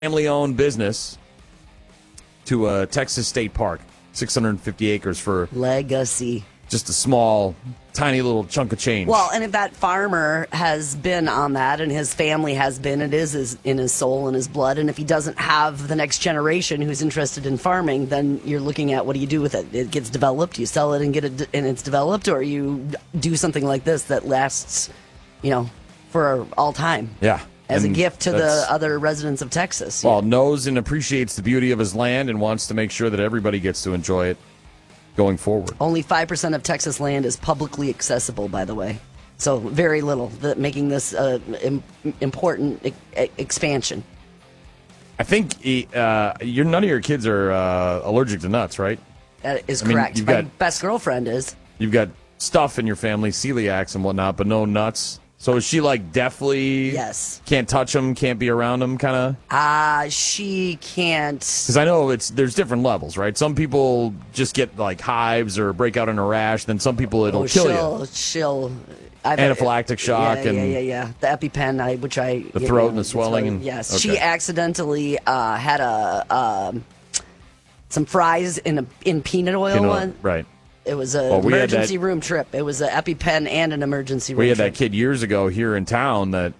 family-owned business to a Texas state park, 650 acres for legacy. Just a small, tiny little chunk of change. Well, and if that farmer has been on that and his family has been, it is in his soul and his blood. And if he doesn't have the next generation who's interested in farming, then you're looking at what do you do with it? It gets developed, you sell it and get it, and it's developed, or you do something like this that lasts, for all time. Yeah. As a gift to the other residents of Texas. Well, knows and appreciates the beauty of his land and wants to make sure that everybody gets to enjoy it going forward. Only 5% of Texas land is publicly accessible, by the way. So very little, making this important expansion. I think none of your kids are allergic to nuts, right? That is correct. My best girlfriend is. You've got stuff in your family, celiacs and whatnot, but no nuts. So is she definitely can't touch them, can't be around them kind of? She can't. Because I know there's different levels, right? Some people just get hives or break out in a rash. Then some people it'll kill you. She'll anaphylactic shock The EpiPen, the throat and the swelling. Yes, okay. She accidentally had some fries in peanut oil. Right. It was an emergency room trip. It was an EpiPen and an emergency room trip. We had that kid years ago here in town that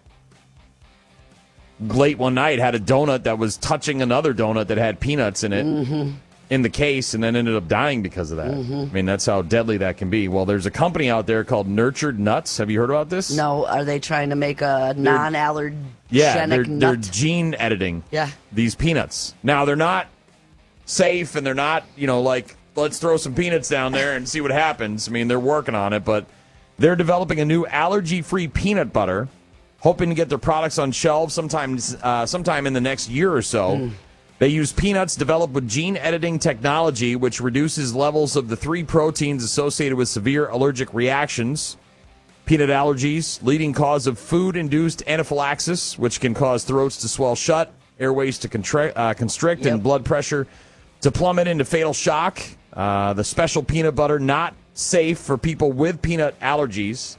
late one night had a donut that was touching another donut that had peanuts in it in the case and then ended up dying because of that. I mean, that's how deadly that can be. Well, there's a company out there called Nurtured Nuts. Have you heard about this? No. Are they trying to make a non-allergenic nut? They're gene editing these peanuts. Now, they're not safe and they're not, let's throw some peanuts down there and see what happens. I mean, they're working on it, but they're developing a new allergy-free peanut butter, hoping to get their products on shelves sometime in the next year or so. They use peanuts developed with gene editing technology, which reduces levels of the 3 proteins associated with severe allergic reactions. Peanut allergies, leading cause of food-induced anaphylaxis, which can cause throats to swell shut, airways to constrict, and blood pressure to plummet into fatal shock. The special peanut butter not safe for people with peanut allergies,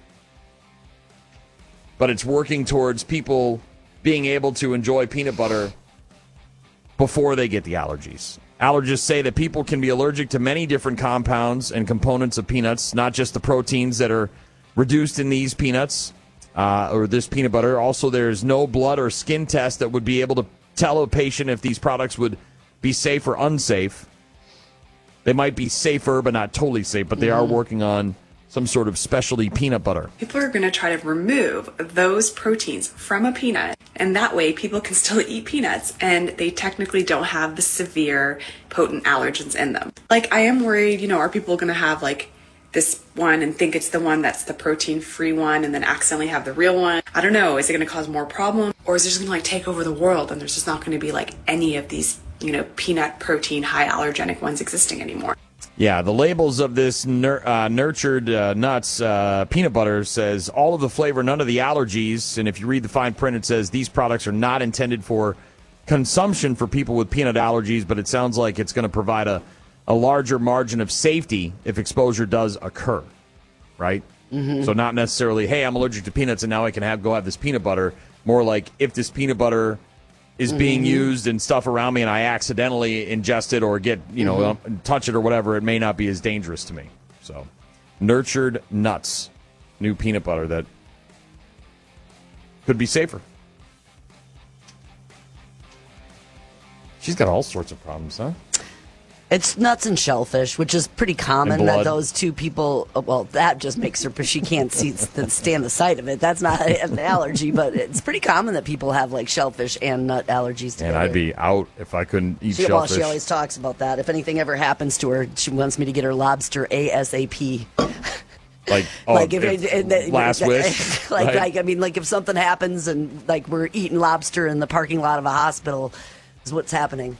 but it's working towards people being able to enjoy peanut butter before they get the allergies. Allergists say that people can be allergic to many different compounds and components of peanuts, not just the proteins that are reduced in these peanuts or this peanut butter. Also, there's no blood or skin test that would be able to tell a patient if these products would be safe or unsafe. They might be safer, but not totally safe, but they are working on some sort of specialty peanut butter. People are going to try to remove those proteins from a peanut, and that way people can still eat peanuts, and they technically don't have the severe, potent allergens in them. I am worried, are people going to have, this one and think it's the one that's the protein-free one and then accidentally have the real one? I don't know. Is it going to cause more problems? Or is it just going to, take over the world, and there's just not going to be, any of these peanut protein high allergenic ones existing anymore? Yeah, the labels of this Nurtured Nuts peanut butter says all of the flavor, none of the allergies. And if you read the fine print, it says these products are not intended for consumption for people with peanut allergies, but it sounds like it's going to provide a larger margin of safety if exposure does occur, right? So not necessarily, hey, I'm allergic to peanuts and now I can go have this peanut butter. More like if this peanut butter is being used and stuff around me and I accidentally ingest it or get, touch it or whatever, it may not be as dangerous to me. So, Nurtured Nuts, new peanut butter that could be safer. She's got all sorts of problems, huh? It's nuts and shellfish, which is pretty common that those two people, well, that just makes her, but she can't stand the sight of it. That's not an allergy, but it's pretty common that people have shellfish and nut allergies together. And I'd be out if I couldn't eat shellfish. Well, she always talks about that. If anything ever happens to her, she wants me to get her lobster ASAP. Last wish. If something happens and we're eating lobster in the parking lot of a hospital, is what's happening.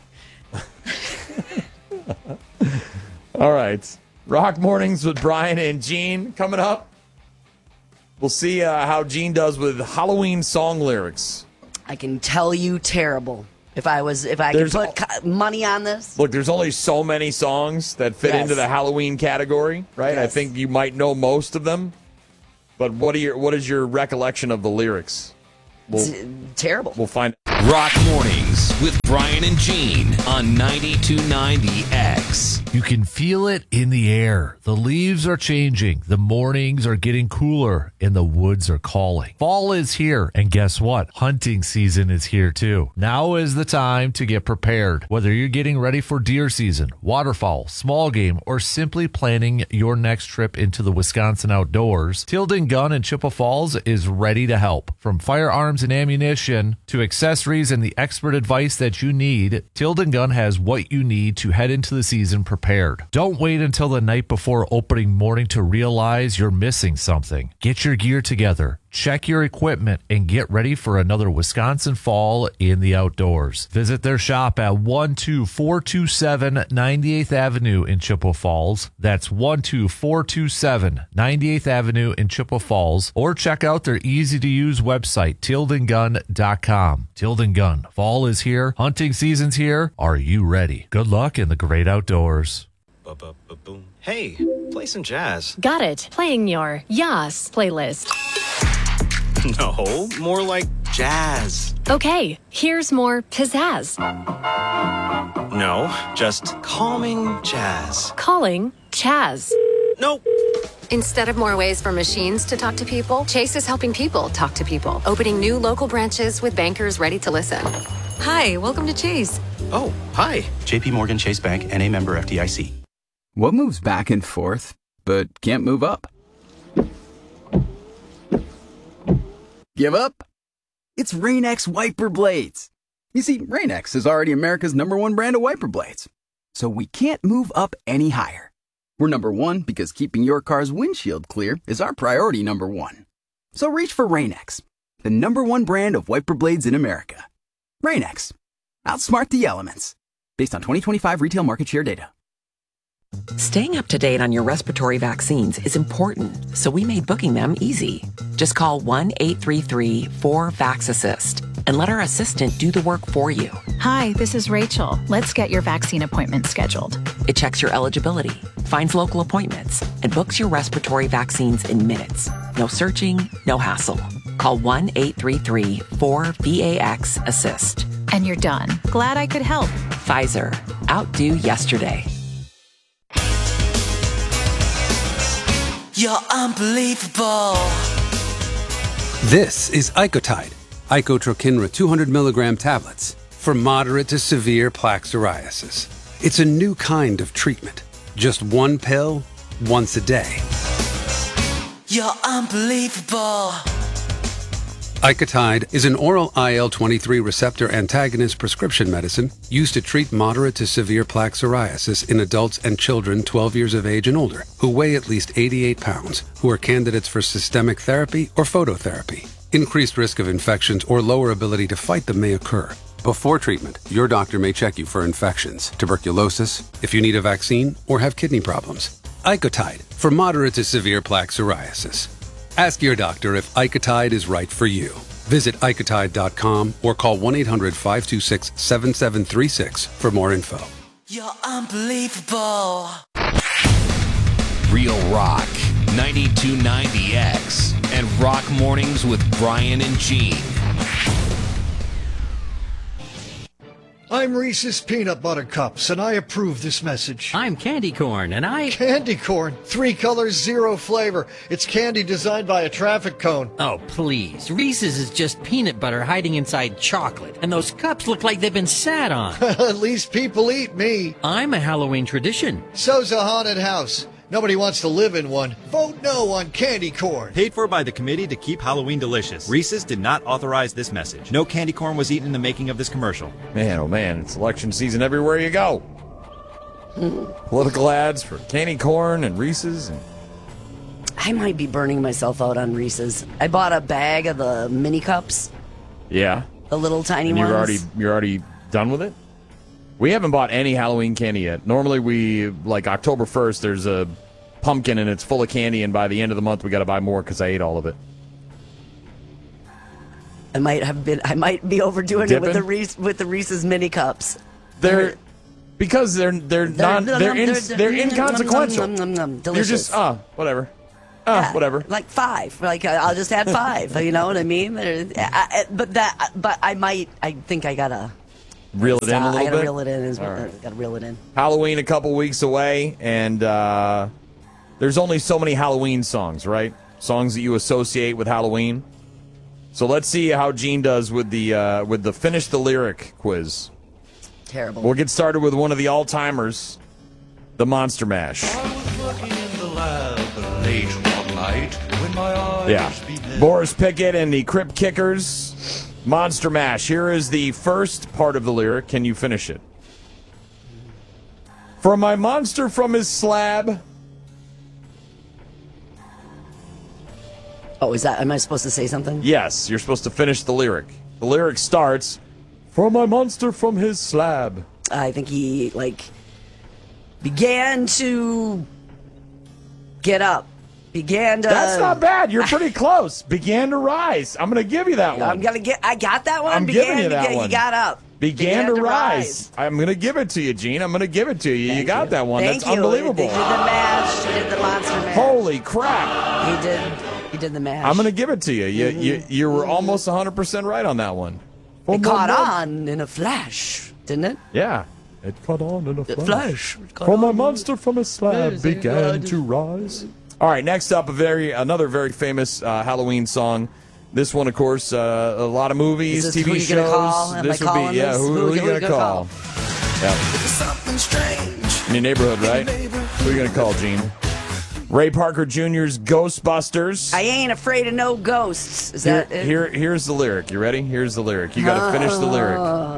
All right. Rock Mornings with Brian and Gene coming up. We'll see how Gene does with Halloween song lyrics. I can tell you terrible. If I could put money on this. Look, there's only so many songs that fit into the Halloween category, right? Yes. I think you might know most of them. But what is your recollection of the lyrics? Terrible. We'll find Rock Mornings with Brian and Gene on 92.9 The X. You can feel it in the air. The leaves are changing. The mornings are getting cooler and the woods are calling. Fall is here. And guess what? Hunting season is here too. Now is the time to get prepared. Whether you're getting ready for deer season, waterfowl, small game, or simply planning your next trip into the Wisconsin outdoors, Tilden Gun in Chippewa Falls is ready to help. From firearms and ammunition to accessories and the expert advice that you need, Tilden Gun has what you need to head into the season prepared. Don't wait until the night before opening morning to realize you're missing something. Get your gear together, check your equipment, and get ready for another Wisconsin fall in the outdoors. Visit their shop at 12427 98th Avenue in Chippewa Falls. That's 12427 98th Avenue in Chippewa Falls. Or check out their easy-to-use website, tildengun.com. Tilden Gun. Fall is here. Hunting season's here. Are you ready? Good luck in the great outdoors. Boom. Hey, play some jazz. Got it. Playing your Yas playlist. No, more like jazz. Okay, here's more pizzazz. No, just calming jazz. Calling Chaz. Nope. Instead of more ways for machines to talk to people, Chase is helping people talk to people, opening new local branches with bankers ready to listen. Hi, welcome to Chase. Oh, hi. JP Morgan Chase Bank, N.A. member FDIC. What moves back and forth, but can't move up? Give up? It's Rain-X wiper blades. You see, Rain-X is already America's #1 brand of wiper blades. So we can't move up any higher. We're #1 because keeping your car's windshield clear is our priority #1. So reach for Rain-X, the #1 brand of wiper blades in America. Rain-X. Outsmart the elements. Based on 2025 retail market share data. Staying up to date on your respiratory vaccines is important, so we made booking them easy. Just call 1-833-4VAX-ASSIST and let our assistant do the work for you. Hi, this is Rachel. Let's get your vaccine appointment scheduled. It checks your eligibility, finds local appointments, and books your respiratory vaccines in minutes. No searching, no hassle. Call 1-833-4VAX-ASSIST. And you're done. Glad I could help. Pfizer. Outdo yesterday. You're unbelievable. This is Icotide, Icotrokinra 200 milligram tablets for moderate to severe plaque psoriasis. It's a new kind of treatment. Just one pill, once a day. You're unbelievable. Icotide is an oral IL-23 receptor antagonist prescription medicine used to treat moderate to severe plaque psoriasis in adults and children 12 years of age and older who weigh at least 88 pounds, who are candidates for systemic therapy or phototherapy. Increased risk of infections or lower ability to fight them may occur. Before treatment, your doctor may check you for infections, tuberculosis, if you need a vaccine, or have kidney problems. Icotide for moderate to severe plaque psoriasis. Ask your doctor if Icotide is right for you. Visit Icotide.com or call 1-800-526-7736 for more info. You're unbelievable. Real Rock, 92.9 The X, and Rock Mornings with Brian and Gene. I'm Reese's Peanut Butter Cups, and I approve this message. I'm Candy Corn, and I... Candy Corn. 3 colors, 0 flavor. It's candy designed by a traffic cone. Oh, please. Reese's is just peanut butter hiding inside chocolate, and those cups look like they've been sat on. At least people eat me. I'm a Halloween tradition. So's a haunted house. Nobody wants to live in one. Vote no on Candy Corn. Paid for by the committee to keep Halloween delicious. Reese's did not authorize this message. No candy corn was eaten in the making of this commercial. Man, oh man, it's election season everywhere you go. Political ads for candy corn and Reese's. I might be burning myself out on Reese's. I bought a bag of the mini cups. Yeah. The little tiny and ones. You're already done with it? We haven't bought any Halloween candy yet. Normally we, like October 1st, there's a pumpkin and it's full of candy, and by the end of the month we got to buy more because I ate all of it. I might be overdoing Dipping? it with the Reese's mini cups. They're inconsequential. Delicious. You're just whatever. Yeah, whatever. Like 5. Like I'll just add 5. You know what I mean? But I think I gotta Reel it in a little I gotta bit? reel it in. All right. Gotta reel it in. Halloween a couple weeks away, and there's only so many Halloween songs, right? Songs that you associate with Halloween. So let's see how Gene does with the Finish the Lyric quiz. Terrible. We'll get started with one of the all-timers, the Monster Mash. Yeah. Boris Pickett and the Crypt Kickers, Monster Mash. Here is the first part of the lyric. Can you finish it? From my monster from his slab. Oh, am I supposed to say something? Yes, you're supposed to finish the lyric. The lyric starts, from my monster from his slab. I think he, began to get up. That's not bad. You're pretty close. Began to rise. I'm going to give you that one. I got that one. I'm giving you that one. He got up. Began to rise. I'm going to give it to you, Gene. I'm going to give it to you. You got that one. That's unbelievable. He did the mash. He did the monster mash. Holy crap. He did the mash. I'm going to give it to you. You were almost 100% right on that one. It caught on in a flash, didn't it? Yeah. It caught on in a flash. From my monster from his slab began to rise. All right, next up, another very famous Halloween song. This one, of course, a lot of movies, TV shows. Gonna call? This would be, who are you going to call? Yeah. Something strange. In your neighborhood, right? Who are you going to call, Gene? Ray Parker Jr.'s Ghostbusters. I ain't afraid of no ghosts. Is that it? Here's the lyric. You ready? Here's the lyric. You got to finish the lyric.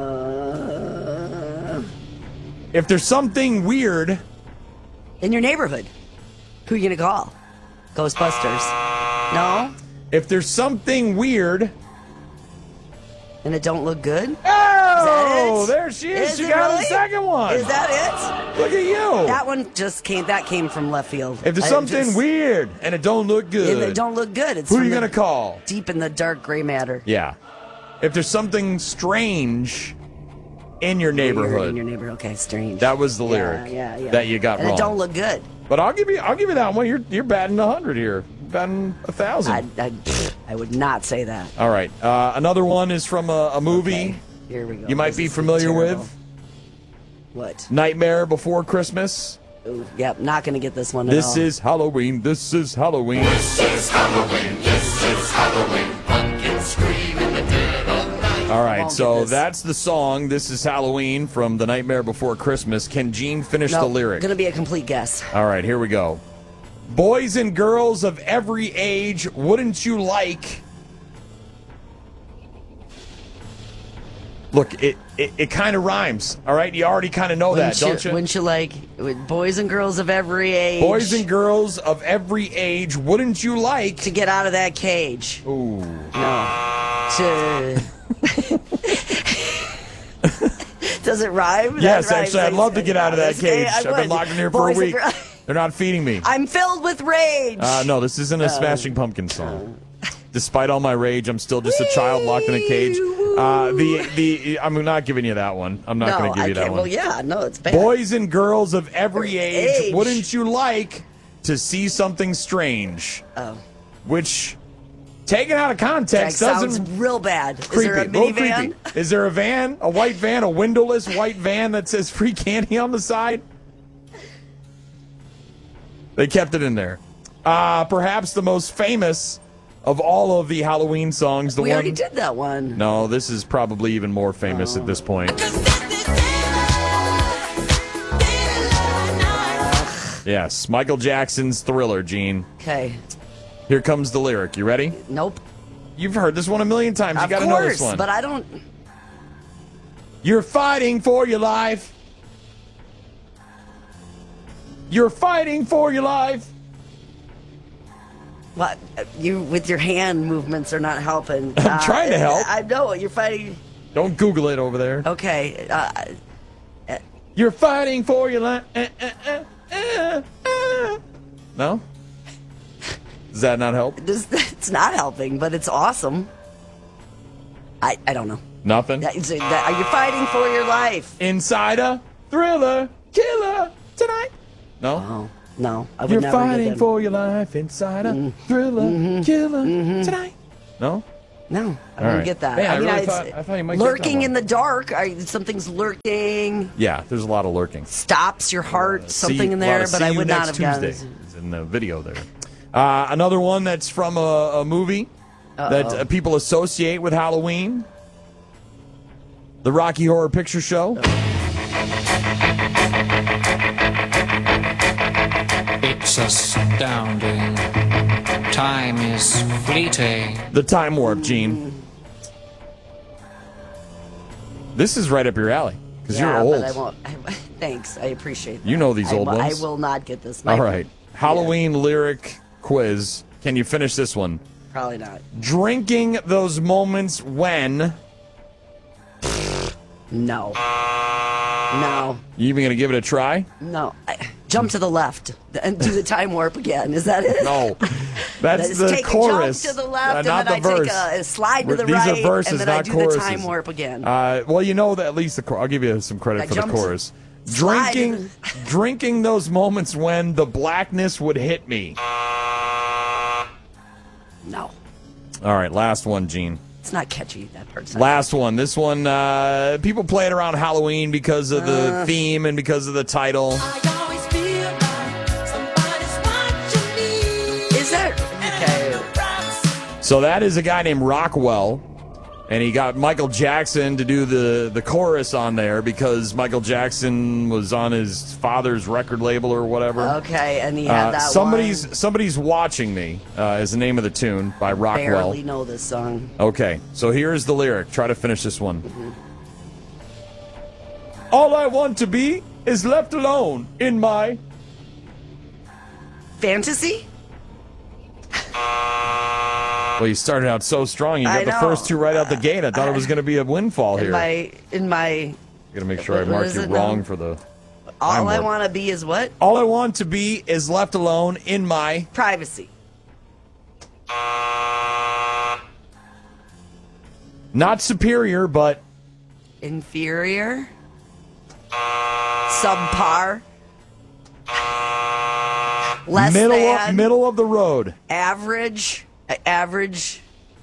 If there's something weird in your neighborhood, who are you going to call? Ghostbusters. No? If there's something weird. And it don't look good? Oh, there she is. She got really? the second one. Is that it? Look at you. That one came from left field. If there's something weird and it don't look good. And it don't look good. It's who are you going to call? Deep in the dark gray matter. Yeah. If there's something strange in your neighborhood. In your neighborhood. Okay, strange. That was the lyric that you got and wrong. It don't look good. But I'll give you that one. You're batting 100 here. Batting 1,000. I would not say that. All right. Another one is from a movie. Okay. Here we go. You might be familiar with. What? Nightmare Before Christmas. Ooh, yep, not going to get this one This is Halloween. This is Halloween. This is Halloween. This is Halloween. Pumpkins scream in the dead of night. All right, so that's the song. This is Halloween from The Nightmare Before Christmas. Can Gene finish the lyric? Going to be a complete guess. All right, here we go. Boys and girls of every age, wouldn't you like... Look, it kind of rhymes, all right? You already kind of know that, don't you? Wouldn't you like boys and girls of every age? Boys and girls of every age, wouldn't you like... To get out of that cage. Ooh. No. Does it rhyme? Yes, actually, I'd love to get out of that cage. I've been locked in here for a week. They're not feeding me. I'm filled with rage. No, this isn't a Smashing Pumpkins song. Despite all my rage, I'm still just a child locked in a cage. I'm not giving you that one. I'm not going to give you that one. Well, yeah, no, it's bad. Boys and girls of every age, wouldn't you like to see something strange? Oh. Which, taken out of context, sounds doesn't... real bad. Creepy. Is there a minivan? Is there a van? A white van? A windowless white van that says free candy on the side? They kept it in there. Perhaps the most famous of all of the Halloween songs. We already did that one. No, this is probably even more famous at this point. Yes, Michael Jackson's Thriller, Gene. Okay. Here comes the lyric. You ready? Nope. You've heard this one a million times. You got to know this one. But I don't... You're fighting for your life. You're fighting for your life. What? You with your hand movements are not helping. I'm trying to help. I know you're fighting. Don't Google it over there. Okay. You're fighting for your life. No? Does that not help? It's not helping, but it's awesome. I don't know. Nothing? Are you fighting for your life? Inside a thriller killer tonight. No? Oh. No, I would You're never fighting get for your life inside a thriller killer tonight. No? No, I All don't right. get that. Yeah, I mean, really thought you might get that lurking one. in the dark. Something's lurking. Yeah, there's a lot of lurking. Stops your heart. Something in a lot there, of but see I you would not next have Tuesday gotten. is in the video there. Another one that's from a movie that people associate with Halloween. The Rocky Horror Picture Show. It's astounding. Time is fleeting. The Time Warp, Gene. This is right up your alley because you're old. But I won't. Thanks, I appreciate that. You know these old I ones. will not get this. All right. Halloween lyric quiz. Can you finish this one? Probably not. Drinking those moments when... No. No. You even going to give it a try? No. Jump to the left and do the time warp again. Is that it? No. That's Just the take chorus. A jump to the left and not then the I verse. take a slide to the These right are verses, and then not I do choruses. the time warp again. Well, you know that at least I'll give you some credit I for the jumped- chorus. slide. Drinking those moments when the blackness would hit me. No. All right, last one, Gene. It's not catchy, that part's not Last one. This one, people play it around Halloween because of the theme and because of the title. Is that okay? So that is a guy named Rockwell, and he got Michael Jackson to do the chorus on there because Michael Jackson was on his father's record label or whatever. Okay, and he had that Somebody's Watching Me is the name of the tune by I Rockwell. barely know this song. Okay, so here's the lyric. Try to finish this one. Mm-hmm. All I want to be is left alone in my... Fantasy? Well, you started out so strong. You got I the know. first two right out the gate. I thought it was going to be a windfall here. In my Got to make sure I what mark is you it wrong now? for the... all time I warp. want to be is what? All I want to be is left alone in my... Privacy. Not superior, but... Inferior. Subpar. Less than. Middle of the road. Average. Average.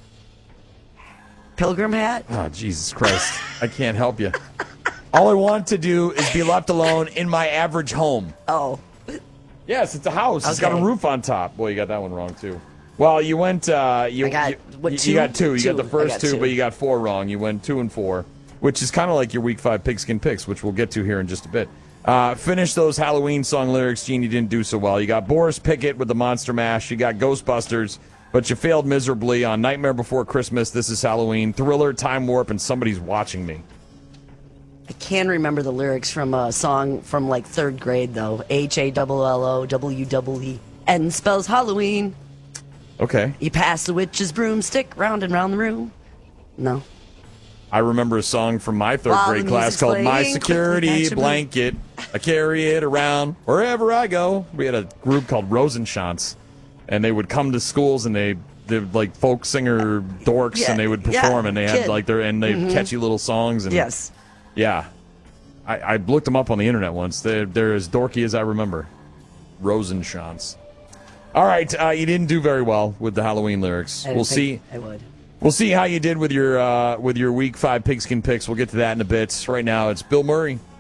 Pilgrim hat. Oh, Jesus Christ. I can't help you. All I want to do is be left alone in my average home. Oh. Yes, it's a house. It's got a Okay. roof on top. Boy, you got that one wrong, too. Well, you went... you got two? You got two. You got the I first got two, two. but you got four wrong. You went 2 and 4, which is kind of like your Week 5 Pigskin Picks, which we'll get to here in just a bit. Finish those Halloween song lyrics, Gene. You didn't do so well. You got Boris Pickett with the Monster Mash. You got Ghostbusters, but you failed miserably on Nightmare Before Christmas, This Is Halloween, Thriller, Time Warp, and Somebody's Watching Me. I can remember the lyrics from a song from like 3rd grade, though. HALLOWWEN spells Halloween. Okay. You pass the witch's broomstick round and round the room. No. I remember a song from my 3rd While grade the class music's called My playing, Security quickly catch a Blanket. I carry it around wherever I go. We had a group called Rosenschantz, and they would come to schools and they're like folk singer dorks, Yeah, and they would yeah, perform, and they had kid. like they Mhm. catchy little songs. And Yes. yeah, I looked them up on the internet once. They're as dorky as I remember. Rosenschantz. All right, you didn't do very well with the Halloween lyrics. I didn't We'll think see. I would. We'll see how you did with your Week 5 Pigskin Picks. We'll get to that in a bit. Right now, it's Bill Murray.